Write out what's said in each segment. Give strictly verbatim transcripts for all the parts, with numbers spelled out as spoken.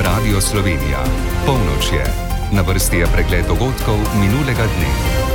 Radio Slovenija. Polnoč je. Na vrsti je pregled dogodkov minulega dne.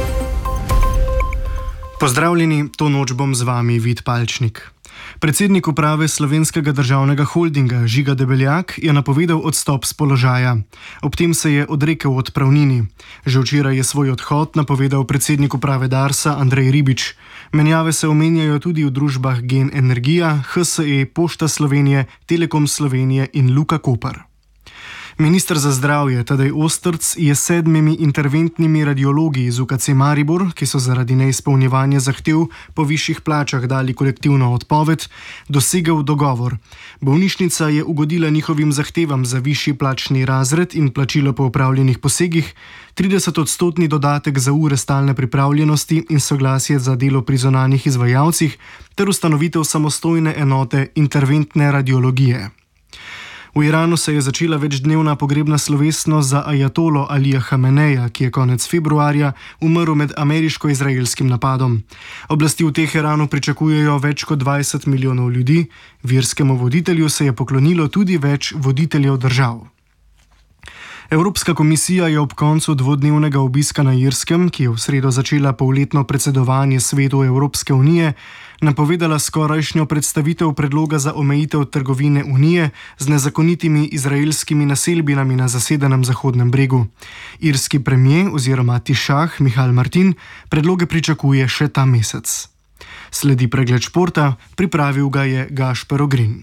Pozdravljeni, to noč bom z vami Vid Palčnik. Predsednik uprave Slovenskega državnega holdinga Žiga Debeljak je napovedal odstop z položaja. Ob tem se je odrekel odpravnini. Že včeraj je svoj odhod napovedal predsednik uprave Darsa Andrej Ribič. Menjave se omenjajo tudi v družbah Gen Energija, H S E, Pošta Slovenije, Telekom Slovenije in Luka Koper. Minister za zdravje Tadej Ostrc je s sedmimi interventnimi radiologi iz U K C Maribor, ki so zaradi neizpolnjevanja zahtev po višjih plačah dali kolektivno odpoved, dosegel dogovor. Bolnišnica je ugodila njihovim zahtevam za višji plačni razred in plačilo po opravljenih posegih, tridesetodstotni dodatek za ure stalne pripravljenosti in soglasje za delo pri zunanjih izvajalcih ter ustanovitev samostojne enote interventne radiologije. V Iranu se je začela večdnevna pogrebna slovesnost za ajatolo Alija Hameneja, ki je konec februarja umrl med ameriško-izraelskim napadom. Oblasti v Teheranu pričakujejo več kot dvajset milijonov ljudi, verskemu voditelju se je poklonilo tudi več voditeljev držav. Evropska komisija je ob koncu dvodnevnega obiska na Irskem, ki je v sredo začela polletno predsedovanje Svetu Evropske unije, napovedala skorajšnjo predstavitev predloga za omejitev trgovine unije z nezakonitimi izraelskimi naselbinami na zasedenem Zahodnem bregu. Irski premier oziroma Tišah Michal Martin predloge pričakuje še ta mesec. Sledi pregled športa, pripravil ga je Gašper Ogrin.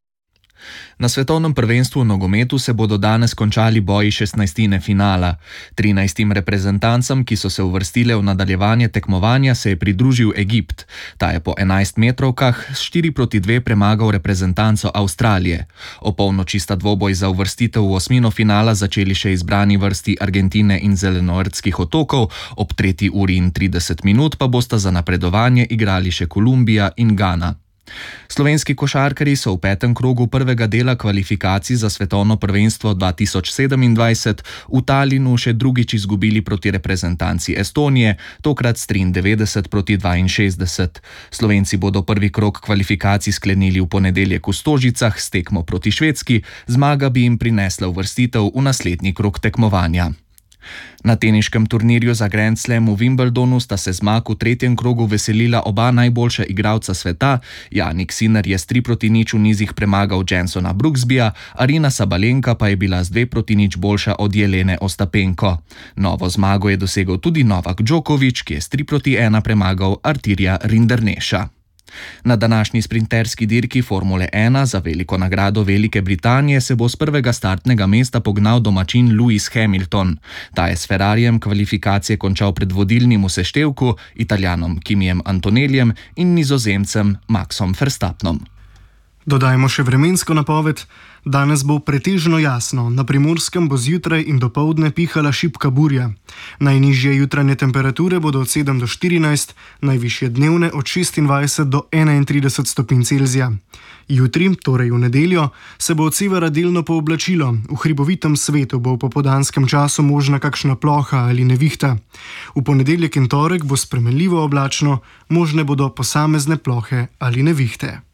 Na svetovnem prvenstvu v nogometu se bodo danes končali boji šestnajstine finala. trinajstim reprezentancam, ki so se uvrstile v nadaljevanje tekmovanja, se je pridružil Egipt. Ta je po enajstmetrovkah s štiri proti dve premagal reprezentanco Avstralije. O polnoči sta dvoboj za uvrstitev v osmino finala začeli še izbrani vrsti Argentine in Zelenordskih otokov, ob tretji uri in trideset minut pa bosta za napredovanje igrali še Kolumbija in Gana. Slovenski košarkarji so v petem krogu prvega dela kvalifikacij za svetovno prvenstvo dva tisoč sedemindvajset v Talinu še drugič izgubili proti reprezentanci Estonije, tokrat s triindevetdeset proti dvainšestdeset. Slovenci bodo prvi krog kvalifikacij sklenili v ponedeljek v Stožicah s tekmo proti Švedski, zmaga bi jim prinesla uvrstitev v naslednji krog tekmovanja. Na teniškem turnirju za Grand Slam v Wimbledonu sta se zmag v tretjem krogu veselila oba najboljša igralca sveta. Jannik Sinner je s tri proti nič v nizih premagal Jensona Brooksbyja, Arina Sabalenka pa je bila z dve proti nič boljša od Jelene Ostapenko. Novo zmago je dosegel tudi Novak Djokovic, ki je s tri proti ena premagal Arturja Rinderkneza. Na današnji sprinterski dirki Formule ena za veliko nagrado Velike Britanije se bo z prvega startnega mesta pognal domačin Lewis Hamilton. Ta je s Ferrarijem kvalifikacije končal pred vodilnim v seštevku, Italijanom Kimijem Antonellijem in Nizozemcem Maxom Verstappenom. Dodajmo še vremensko napoved. Danes bo pretežno jasno, na Primorskem bo zjutraj in dopoldne pihala šibka burja. Najnižje jutranje temperature bodo od sedem do štirinajst, najvišje dnevne od šestindvajset do enaintrideset stopinj Celzija. Jutri, torej v nedeljo, se bo od severa delno pooblačilo, v hribovitem svetu bo v popoldanskem času možna kakšna ploha ali nevihta. V ponedeljek in torek bo spremenljivo oblačno, možne bodo posamezne plohe ali nevihte.